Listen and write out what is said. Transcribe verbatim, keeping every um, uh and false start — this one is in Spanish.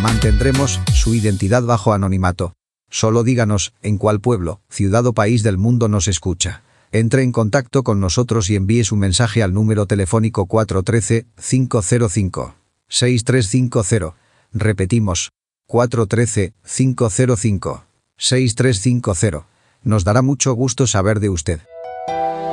Mantendremos su identidad bajo anonimato. Solo díganos en cuál pueblo, ciudad o país del mundo nos escucha. Entre en contacto con nosotros y envíe su mensaje al número telefónico cuatro uno tres, cinco cero cinco, seis tres cinco cero. Repetimos, cuatro uno tres, cinco cero cinco, seis tres cinco cero. Nos dará mucho gusto saber de usted.